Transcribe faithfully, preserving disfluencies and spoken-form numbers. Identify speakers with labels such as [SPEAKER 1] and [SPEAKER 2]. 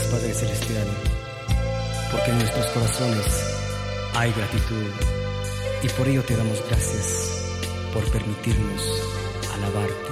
[SPEAKER 1] Padre Celestial, porque en nuestros corazones hay gratitud y por ello te damos gracias por permitirnos alabarte.